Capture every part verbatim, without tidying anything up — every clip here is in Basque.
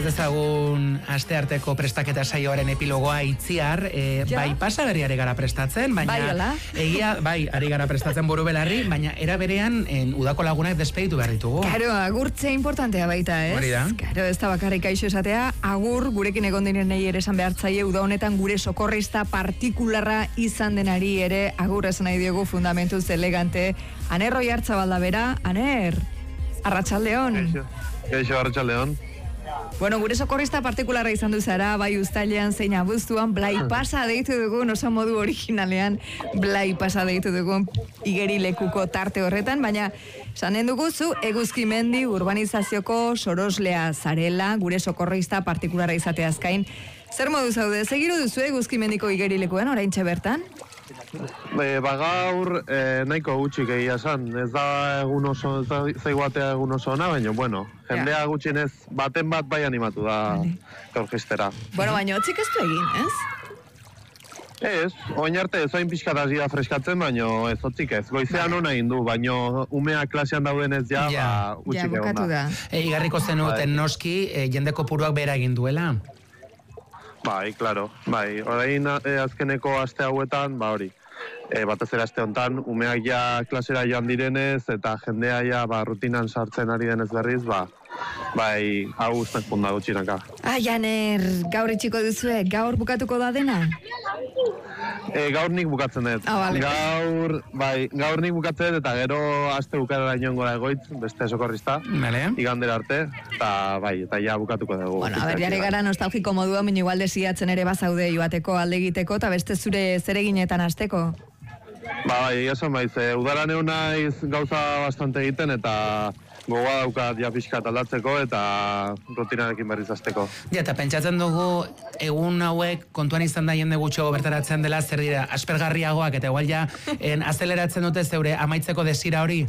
dezagun astearteko prestaketa saioaren epilogoa itziar, e, ja? bai pasa berri ari gara prestatzen, baina bai, egia, bai, ari gara prestatzen buru belarri, baina era berean en, udako lagunak despeditu behar ditugu. Karo, agurtzea importantea baita, ez? Hori da. Karo, ez da bakarrik kaixo esatea, agur, gurekin egon direnei ere esan behartzaile, uda honetan gure sokorrista partikularra izan denari ere, agur esan nahi diogu fundamentuz elegante, Aner Roi Artzabalda bera, Aner, Arratsaldeon. Kaixo, Kaixo Arratsaldeon. Bueno, gure sokorrista partikularra izan du zara, bai uztailean zein abuztuan, Blai Pasa deitu dugun, oso modu originalean, Blai Pasa deitu dugun igerilekuko tarte horretan, baina sanen dugu zu Eguzkimendi urbanizazioko soroslea zarela, gure sokorrista partikularra izateaz gain. Zer modu zaude, segiru duzu Eguzkimendiko igerilekuan, oraintxe bertan? E, ba gaur e, nahiko gutxik egia esan, ez da egun oso, ez da zaiguatea egun oso ona, baina, bueno, jendea ja. Gutxinez baten bat bai animatu da vale. Gaur jistera. Bueno, baina otzik ez du egin, ez? Ez, oin arte ez hain pixkatazia freskatzen, baina ez otzik ez. Goizean vale. Ona indu, baina umeak klasean daudenez ja, ja. Ba, gutxik ja, egon da. da. E, igarriko zenuten noski, e, jende kopuruak bera egin duela? Bai, claro, bai, orain e, azkeneko aste hauetan, ba hori, e, batez ere aste honetan, umeak ja klasera joan direnez, eta jendea ja ba, rutinan sartzen ari denez berriz, ba, bai, hau guztak funda gutxinaka. Ah, Aner, gaur itxiko duzue, gaur bukatuko da dena? E, gaur nik bukatzen dut. Ah, vale. Gaur, bai, gaur nik bukatzen dut, eta gero aste bukarara inongo da egoitz, beste sokorrista, vale. Igandera arte, eta bai, eta ja bukatuko dugu. Bueno, a ber, jare gara nostalgiko modua, minu igual desiatzen ere bazaude joateko alde egiteko, eta beste zure zereginetan hasteko. Ba, bai, esan baiz, e, udaran egun naiz gauza bastante egiten, eta gogoa daukat ja pixkat aldatzeko eta rutinarekin berriz hasteko. Ja, eta pentsatzen dugu egun hauek kontuan izan da jende gutxo bertaratzen dela, zer dira, aspergarriagoak eta igual ja en, azeleratzen dute zeure amaitzeko desira hori?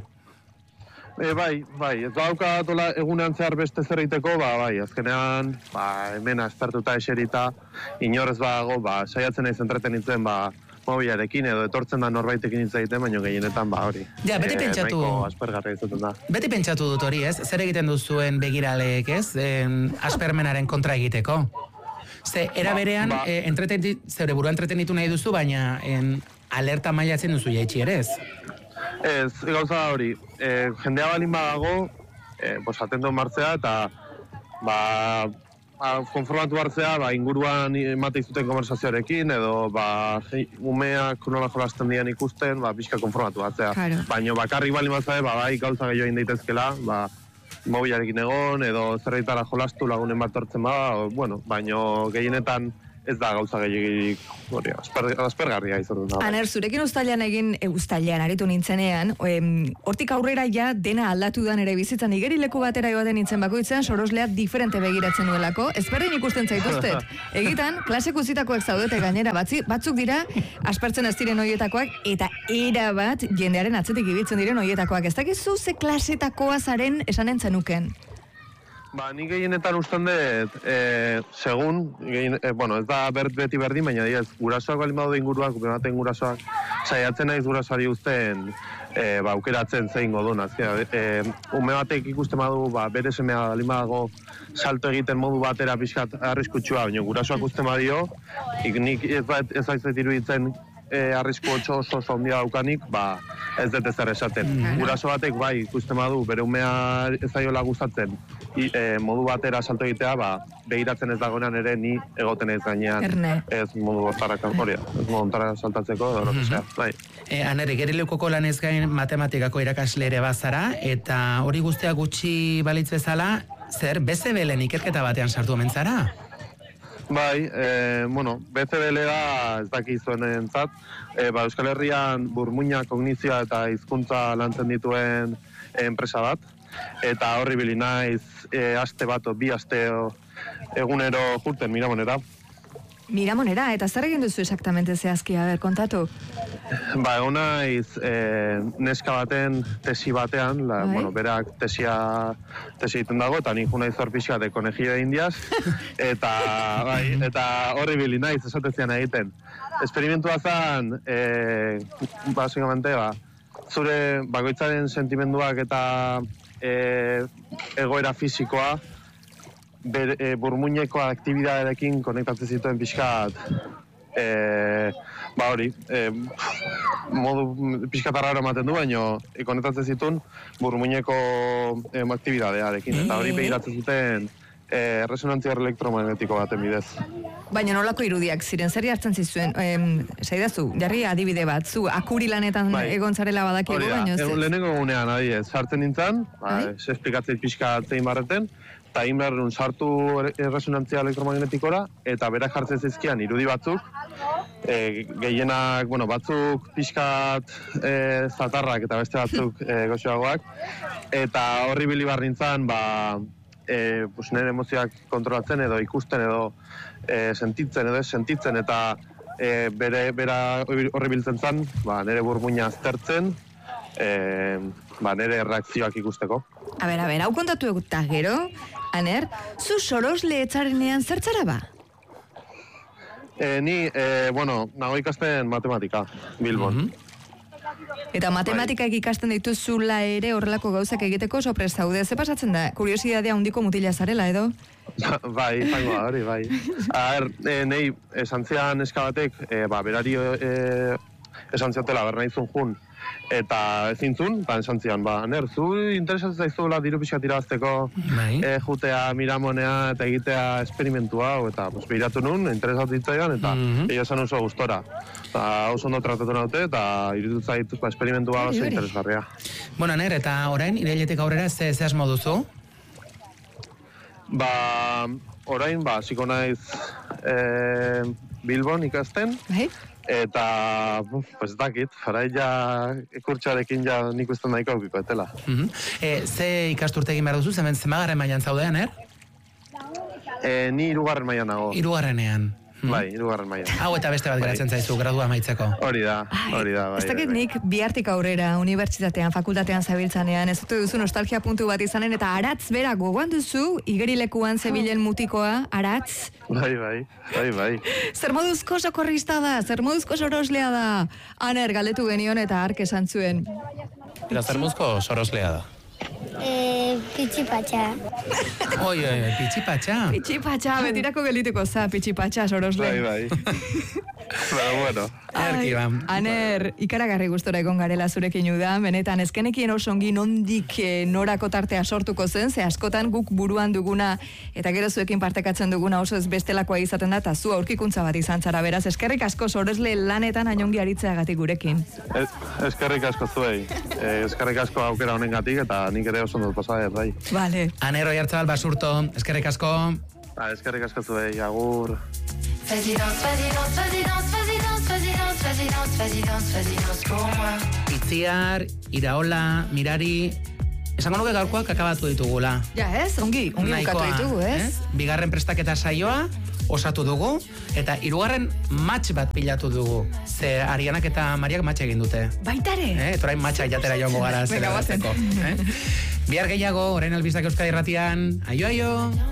E, bai, bai, ez daukat egunean zehar beste zer egiteko, ba, bai, azkenean, ba, hemen aspertuta eserita, inorez badago, ba, saiatzen naiz entretenitzen, ba, mobilarekin edo etortzen da norbaitekin hitz egiten, baina gehienetan ba hori. Ja, beti pentsatu. Nahiko aspergarria izaten da. Beti pentsatu dut hori, ez? Zer egiten duzuen begiraleek, ez? En, aspermenaren kontra egiteko. Ze, era berean, ba, ba. E, entreteni, zeure burua entretenitu nahi duzu, baina en, alerta mailatzen duzu jaitsi ere, ez? Ez, gauza hori, e, jendea balin badago, e, pues, atendo martzea, eta ba, ba, konformatu hartzea, ba, inguruan emate izuten konversazioarekin, edo ba, umeak nola jolasten dian ikusten, ba, pixka konformatu hartzea. Claro. Baina bakarrik balin bazae, ba, bai gauza gehiago egin daitezkela, ba, mobilarekin egon, edo zerreitara jolastu lagunen bat tortzen ba, bueno, baina gehienetan ez da gauza gehiagik hori, asper, aspergarria izaten da. Aner, zurekin uztailean egin, e, uztailean aritu nintzenean, em, hortik aurrera ja dena aldatu dan ere bizitzan, igerileku batera joaten nintzen bakoitzean, soroslea diferente begiratzen duelako, ezberdin ikusten zaituztet. Egitan, klaseko uzitakoak zaudete gainera, batzi, batzuk dira, aspertzen ez diren hoietakoak, eta era bat jendearen atzetik ibiltzen diren hoietakoak. Ez dakizu ze klasetakoa zaren esanen zenuken? Ba, ni gehienetan usten dut, e, segun, gehien, e, bueno, ez da bert beti berdin, baina diez, gurasoak balin badaude inguruak, ume baten gurasoak, saiatzen naiz gurasoari uzten, e, ba, aukeratzen zein godun, e, ume batek ikusten badu, ba, bere semea balin badago salto egiten modu batera pixkat arriskutsua, baina gurasoak uzten badio, ik, nik ez bat ez aizet iruditzen, E, arrisku oso oso oso ondia daukanik, ba, ez dut ezer esaten. Mm. Guraso batek, bai, ikusten badu, bere umea ez zaiola gustatzen, I, e, modu batera salto egitea, ba, behiratzen ez dagoenan ere ni egoten ez gainean. Erne. Ez modu otarrak, hori, ez modu ontara saltatzeko, edo, mm -hmm. bai. E, Aner, igerileukoko lanez gain matematikako irakasle ere bazara, eta hori guztia gutxi balitz bezala, zer, B C B L-en ikerketa batean sartu omen zara? Bai, e, bueno, B C B L da ez daki zuen entzat, e, ba, Euskal Herrian burmuina, kognizioa eta hizkuntza lantzen dituen e, enpresa bat, eta horri bili naiz e, aste bat, o, bi aste o, egunero jurten Miramonera. Miramonera, eta zer egin duzu exactamente zehazki, a ber, kontatu? Ba, egon naiz e, neska baten tesi batean, la, bueno, berak tesia tesi egiten dago, eta nik naiz hor pixka de conejillo de indias, eta, bai, eta horri bili naiz, esatezian egiten. Esperimentua zen, e, basikamente, ba, zure bakoitzaren sentimenduak eta e, egoera fisikoa, ber, e, burmuineko aktibidaderekin konektatzen zituen pixkat, e, ba hori, e, modu pixkat arraro ematen du, baina e, konektatzen zituen burmuineko e, aktibidadearekin, eta hori begiratzen zuten e, resonantzia elektromagnetiko baten bidez. Baina nolako irudiak ziren, zer hartzen zizuen, em, saidazu, jarri adibide bat, zu akuri lanetan bai. egon zarela badakigu, baina ez. Lehenengo gunean, adiez, sartzen nintzen, ba, Bai. ez esplikatzeit pixka zein barreten, eta egin behar duen sartu resonantzia elektromagnetikora, eta berak jartzen zizkian irudi batzuk, e, gehienak, bueno, batzuk pixkat e, zatarrak eta beste batzuk e, goxoagoak, eta horri bili behar nintzen, ba, e, pues, nire emozioak kontrolatzen edo ikusten edo e, sentitzen edo ez sentitzen, eta e, bere, bera horri biltzen zen, ba, nire burmuina aztertzen, e, ba, nire reakzioak ikusteko. A ber, a ber, hau kontatu eta gero, Aner, zu sorosle etzarenean zertzara ba? E, ni, e, bueno, nago ikasten matematika, Bilbon. Mhm. Eta matematikak ikasten dituzula ere horrelako gauzak egiteko sopres zaude. Ze pasatzen da? Kuriosidadea handiko mutila zarela, edo? Bai, izango da, hori, bai. A ber, e, nei, esan zian eska batek, e, ba, berari e, esan ziatela, ber nahi zun jun, eta ezin zun, eta esan zian, ba, ner, zu interesatzen zaizuela diru pixkat irabazteko, Bai. e, jutea miramonea eta egitea esperimentua, hau, eta pues, behiratu nun, interesatu ditzaidan, eta Mhm. egia esan oso gustora. Eta oso ondo tratatu naute, eta irudut zaituz, ba, esperimentua Hori, oso hori. interesgarria. Bueno, Aner, eta orain, irailetik aurrera, ze, ze asmo duzu? Ba, orain, ba, hasiko naiz e, Bilbon ikasten, Bai? eta, buf, pues dakit, farai ja kurtsarekin ja nik usten nahiko aukiko etela. Mhm. E, ze ikasturte egin behar duzu, zemen zemagarren mailan zaude, Aner? E, ni hirugarren mailan nago. Hirugarrenean. Mhm. Bai, hirugarren mailan. Hau eta beste bat geratzen zaizu, gradua amaitzeko. Hori da, hori da, bai. Ez dakit bai, bai. nik bihartik aurrera, unibertsitatean, fakultatean zabiltzanean, ez dute duzu nostalgia puntu bat izanen, eta aratz bera gogoan duzu, igerilekuan zebilen mutikoa, aratz, Bai, bai, bai, bai. zer moduzko sokorrista da, zer moduzko soroslea da, Aner galetu genion eta hark esan zuen. Eta zer muzko soroslea da. Eh, pitxipatxa. Oi, oi, oi, pitxipatxa. Pitxipatxa, betirako gelituko za, pitxipatxa sorosle. Bai, bai. Pero bueno. Erki, ba. Aner, ikaragarri gustora egon garela zurekin uda, benetan ezkenekien oso ongi nondik eh, norako tartea sortuko zen, ze askotan guk buruan duguna eta gero zuekin partekatzen duguna oso ez bestelakoa izaten da, eta zu aurkikuntza bat izan zara, beraz, eskerrik asko sorosle lanetan ainongi aritzeagatik gurekin. Ez, eskerrik asko zuei. Eh, eskerrik asko aukera honengatik eta nik ere oso ondo pasa bai. Vale. Aner Oiartzabal basurto, eskerrik asko. Ah, eskerrik asko zuei, agur. Vas-y danse, vas-y danse, vas-y danse, vas-y danse, vas-y danse, vas-y danse, vas-y danse, vas-y danse pour moi. Itziar, Iraola, Mirari, esango nuke gaurkoak akabatu ditugula. Ja, ez? Ongi, ongi bukatu ditugu, ez? Bigarren prestaketa saioa osatu dugu, eta hirugarren match bat pilatu dugu. Ze Arianak eta Mariak match egin dute. Baitare? Eh, eta orain matcha jatera joango gara Venga, zelarazteko. Eh? Bihar gehiago, orain albistak Euskadi Irratian. Aio, aio!